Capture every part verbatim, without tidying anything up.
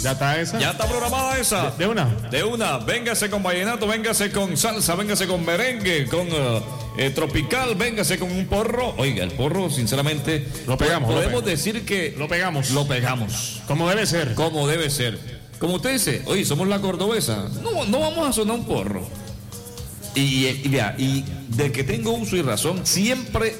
¿Ya está esa? Ya está programada esa. ¿De, de una? De una. Véngase con vallenato, véngase con salsa, véngase con merengue, con uh, eh, tropical, véngase con un porro. Oiga, el porro, sinceramente, lo pegamos. Podemos lo pegamos. decir que lo pegamos. Lo pegamos. Como debe ser. Como debe ser. Como usted dice, oye, somos la cordobesa. No, no vamos a sonar un porro. Y, y, vea, y de que tengo uso y razón, siempre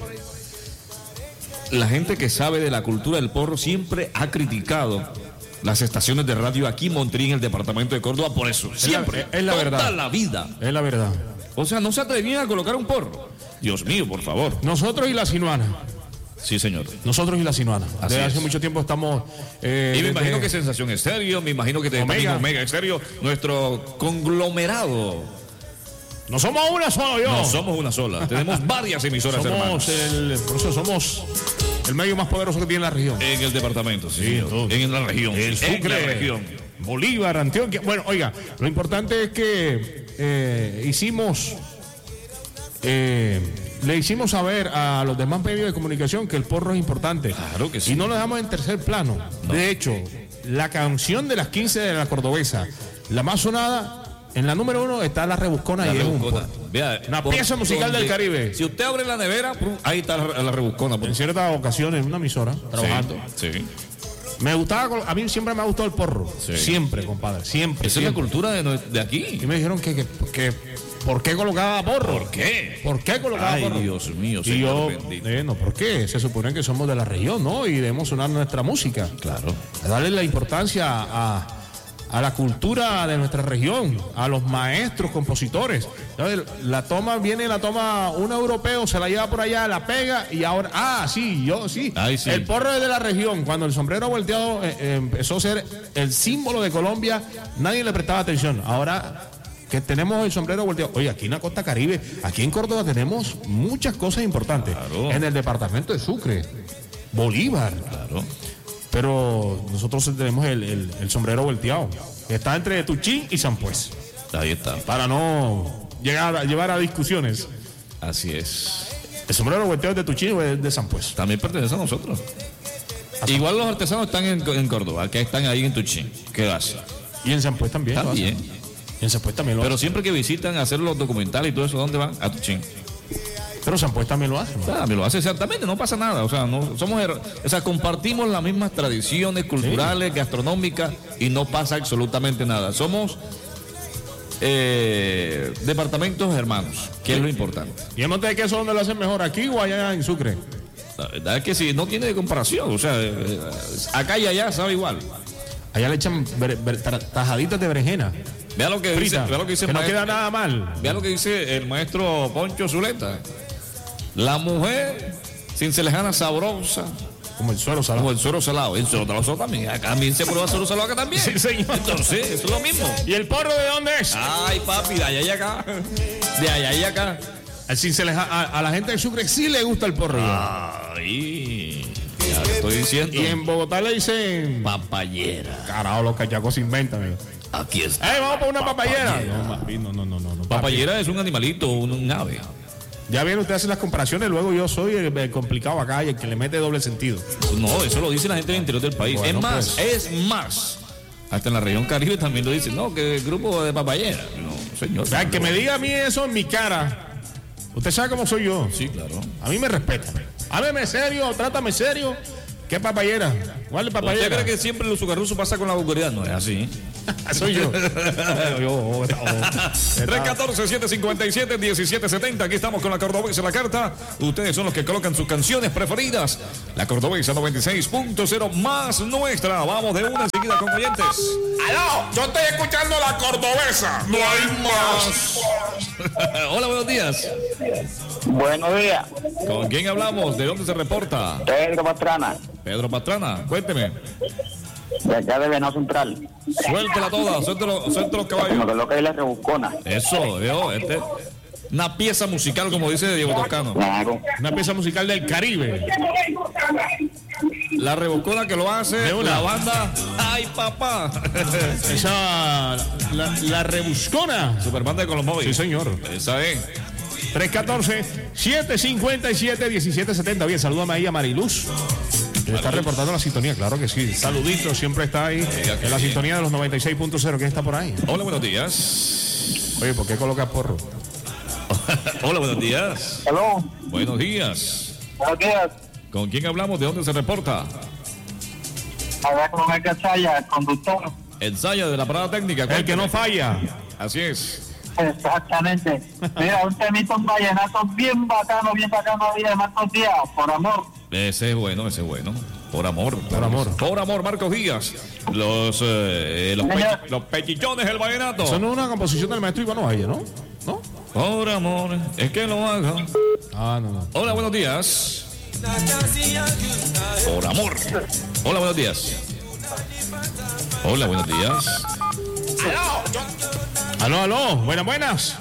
la gente que sabe de la cultura del porro siempre ha criticado las estaciones de radio aquí en Montrín, en el departamento de Córdoba, por eso. Siempre. Es la, es la verdad. Toda la vida. Es la verdad. O sea, no se atrevían a colocar un porro. Dios mío, por favor. Nosotros y la sinuana. Sí, señor. Nosotros y la sinuana. Así Desde es. hace mucho tiempo estamos... Eh, y me desde... imagino que Sensación Estéreo, me imagino que también Omega. Omega Estéreo, nuestro conglomerado. No somos una sola, yo. No somos una sola. Tenemos varias emisoras somos hermanas. El, por eso somos el medio más poderoso que tiene la región. En el departamento, sí, Sí, señor. En la región. El Sucre, en la región. Bolívar, Antioquia. Bueno, oiga, lo importante es que eh, hicimos... Eh, le hicimos saber a los demás medios de comunicación que el porro es importante. Claro que sí. Y no lo dejamos en tercer plano. No. De hecho, la canción de las quince de la cordobesa, la más sonada... En la número uno está la Rebuscona La y Rebuscona. es un, Vea, una por, pieza musical donde, del Caribe. Si usted abre la nevera, ahí está la, la Rebuscona. En ciertas ocasiones, en una emisora, trabajando. Sí, sí. Me gustaba, a mí siempre me ha gustado el porro. Sí. Siempre, compadre, siempre. Esa siempre. es la cultura de, de aquí. Y me dijeron que, que, que ¿por qué colocaba porro? ¿Por qué? ¿Por qué colocaba Ay, porro? Dios mío, y yo, bendito. eh, no, ¿por qué? Se supone que somos de la región, ¿no? Y debemos sonar nuestra música. Claro. Darle la importancia a... a la cultura de nuestra región, a los maestros, compositores. La toma, viene la toma un europeo, se la lleva por allá, la pega y ahora, ah, sí, yo sí. Ay, sí. El porro es de la región. Cuando el sombrero volteado eh, eh, empezó a ser el símbolo de Colombia, nadie le prestaba atención. Ahora que tenemos el sombrero volteado, oye, aquí en la costa Caribe, aquí en Córdoba tenemos muchas cosas importantes. Claro. En el departamento de Sucre, Bolívar. Claro. Pero nosotros tenemos el, el, el sombrero volteado. Está entre Tuchín y San Pues. Ahí está. Para no llegar a, llevar a discusiones. Así es. El sombrero volteado es de Tuchín o es de San Pues. También pertenece a nosotros. Igual los artesanos están en, en Córdoba, que están ahí en Tuchín. ¿Qué hace? Y en San Pues también. También. Y en San Pues también lo Pero hace. siempre que visitan a hacer los documentales y todo eso, ¿dónde van? A Tuchín. Pero San Pues también lo hace, ¿no? También lo hace exactamente, no pasa nada. O sea, no somos, o sea, compartimos las mismas tradiciones culturales, sí, gastronómicas, y no pasa absolutamente nada. Somos eh, departamentos hermanos, que sí, es lo importante. ¿Y el monte de queso dónde lo hacen mejor, aquí o allá en Sucre? La verdad es que sí, no tiene comparación. O sea, eh, acá y allá sabe igual. Allá le echan ber, ber, tajaditas de berenjena. Vea lo que Frita, dice, vea lo que dice que el no maestro, queda nada mal. Vea lo que dice el maestro Poncho Zuleta. La mujer sin ser lejana, sabrosa. Como el suero salado. Como el suero salado. El suero salado también. Acá también se prueba suero salado acá también. Sí, señor. Entonces, eso es lo mismo. ¿Y el porro de dónde es? Ay, papi, de allá y acá. De allá y acá. El sin ser lejana, a, a la gente de Sucre sí le gusta el porro. Ay, ya te estoy diciendo. Y en Bogotá le dicen papayera. Carajo, los cachacos se inventan, amigo. Aquí está. ¡Eh, vamos por una papayera! papayera. No, no, no, no, no. Papayera es un animalito, un, un ave. Ya bien, usted hace las comparaciones, luego yo soy el, el complicado acá y el que le mete doble sentido. No, eso lo dice la gente del interior del país. Bueno, es más, pues. es más. Hasta en la región Caribe también lo dicen. No, que el grupo de papayera. No, señor. O sea, que me diga a mí eso en mi cara. Usted sabe cómo soy yo. Sí, claro. A mí me respeta. Hábleme serio, trátame serio. ¿Qué papayera? ¿Cuál es papayera? ¿Usted cree que siempre el sugarruso pasa con la vulgaridad? No es así. Soy yo. yo oh, oh, tres uno cuatro, siete cinco siete, uno siete siete cero. Aquí estamos con la Cordobesa en la carta. Ustedes son los que colocan sus canciones preferidas. La Cordobesa noventa y seis punto cero más nuestra. Vamos de una enseguida con oyentes. ¡Aló! Yo estoy escuchando la Cordobesa. No hay más. Hola, buenos días. Buenos días. ¿Con quién hablamos? ¿De dónde se reporta? Pedro Pastrana. Pedro Pastrana, cuénteme. De acá de Venado Central. Suéltela toda, suéltelo, suéltelo los Como caballos. que lo que es la Rebuscona. Eso, veo, este, una pieza musical, como dice Diego Toscano. Claro. Una pieza musical del Caribe. La Rebuscona que lo hace De una. la banda Ay Papá. Esa, la, la Rebuscona. Superbanda de Colomboy. Sí, señor. Esa es. tres uno cuatro, siete cinco siete, uno siete siete cero. Bien, salúdame ahí a Mariluz. Está reportando la sintonía, claro que sí. Saludito, siempre está ahí en la sintonía de los noventa y seis punto cero. ¿Quién está por ahí? Hola, buenos días. Oye, ¿por qué colocas porro? Hola, buenos días. Hello. Buenos días. Buenos días. ¿Con quién hablamos? ¿De dónde se reporta? Habla con el Cachaya, el conductor. Ensaya de la parada técnica. El que no falla. Así es. Exactamente. Mira, un temito, un vallenato bien bacano, bien bacano ahí de Marcos Díaz, por amor. Ese es bueno, ese es bueno. Por amor. Por amor. Por amor, Marcos Díaz. Los, eh, los, Señor. pe- los pechichones del vallenato. Eso no es una composición del maestro Iván Valle, ¿no? ¿No? Por amor, es que lo haga. Ah, no, no. Hola, buenos días. Por amor. Hola, buenos días. Hola, buenos días. Aló, aló. Buenas, buenas.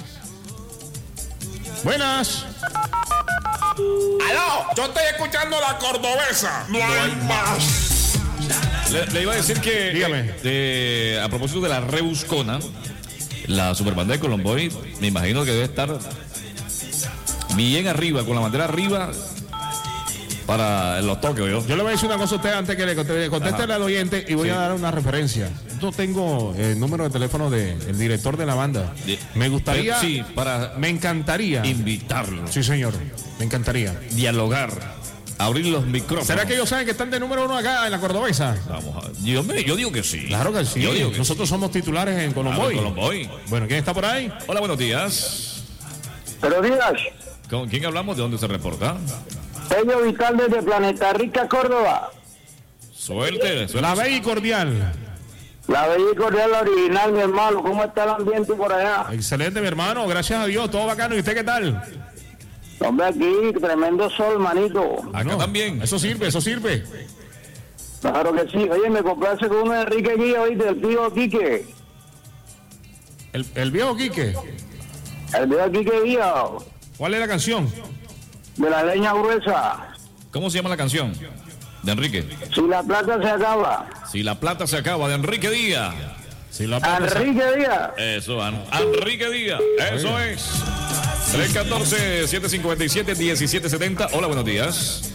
Buenas. ¡Aló! Yo estoy escuchando la cordobesa. No hay más. Le, le iba a decir que, Dígame. eh, a propósito de la Rebuscona, la superbanda de Colomboy, me imagino que debe estar bien arriba, con la bandera arriba para los toques, yo. Yo le voy a decir una cosa a usted antes que le conte- conteste al oyente y voy Sí. a dar una referencia. Yo tengo el número de teléfono del director de la banda. De- Me gustaría. Sí, para Me encantaría. invitarlos, Sí, señor. Me encantaría. dialogar, abrir los micrófonos. ¿Será que ellos saben que están de número uno acá en la Cordobesa? Vamos a, yo, me- yo digo que sí. Claro que sí. Yo digo que Nosotros somos titulares en sí. Claro, Colomboy. Colomboy. Bueno, ¿quién está por ahí? Hola, buenos días. Pero días, ¿Con quién hablamos? ¿De dónde se reporta? Sello Vital desde Planeta Rica, Córdoba. Suerte, suerte. La Bella y Cordial. La bella y cordial, la original, mi hermano. ¿Cómo está el ambiente por allá? Excelente, mi hermano. Gracias a Dios. Todo bacano. ¿Y usted qué tal? Hombre, aquí, tremendo sol, manito. Acá No, también. Eso sirve, eso sirve. Claro que sí. Oye, me complace con uno de Enrique Guía, hoy del tío Quique. El, el viejo Quique. El tío Quique Guía, ¿Cuál es la canción? de la leña gruesa. ¿Cómo se llama la canción? De Enrique. Si la plata se acaba. Si la plata se acaba, de Enrique Díaz. Si la plata se- Enrique Díaz. Eso, An- Enrique Díaz. Eso es. tres uno cuatro, siete cinco siete, uno siete siete cero. Hola, buenos días.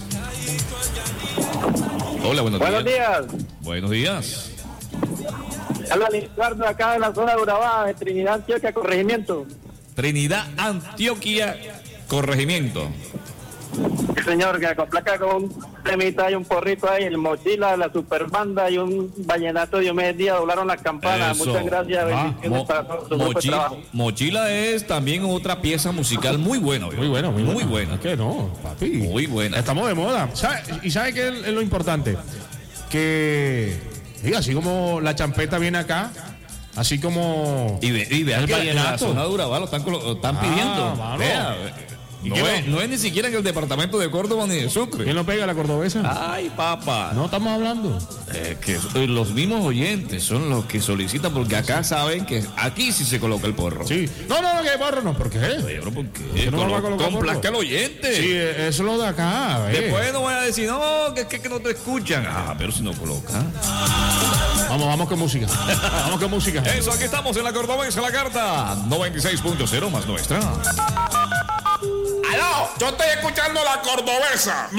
Hola, buenos, Buenos días. días. Buenos días. Habla Ricardo acá de la zona de Urabá, de Trinidad, Antioquia, corregimiento. Trinidad, Antioquia, Corregimiento. Sí, señor, que con placa con un temita y un porrito ahí, el mochila, la superbanda y un vallenato de Diomedes Díaz doblaron las campanas. Eso. Muchas gracias, Ah, bendiciones Mo- para todo su grupo de mochila, trabajo. mochila es también otra pieza musical muy buena. ¿vio? Muy bueno, muy, Muy buena. buena. ¿Es que no, papi? Muy buena. Estamos de moda. ¿Sabe? ¿Y sabe qué es lo importante? Que, sí, así como la champeta viene acá, así como... Y, ve, y vea El que en la vallenato. zona de Urabá lo están, colo- lo están Ah, pidiendo. mano. Vea, ¿Y no, qué es, no? no es ni siquiera en el departamento de Córdoba ni de Sucre. ¿Quién lo pega, la cordobesa? Ay, papá. No estamos hablando. Eh, que eh, los mismos oyentes son los que solicitan, porque acá saben que aquí sí se coloca el porro. Sí. No, no, no, que porro no. ¿Por qué? Oye, pero ¿por qué? qué no Colo- vamos a colocar complazca porro? al oyente. Sí, eso es lo de acá. eh. Después no voy a decir, no, que es que, que no te escuchan. Ah, pero si no coloca. Vamos, vamos con música. Vamos con música. Eso, aquí estamos en la Cordobesa, la carta noventa y seis punto cero más nuestra. ¡Aló! Yo estoy escuchando la cordobesa.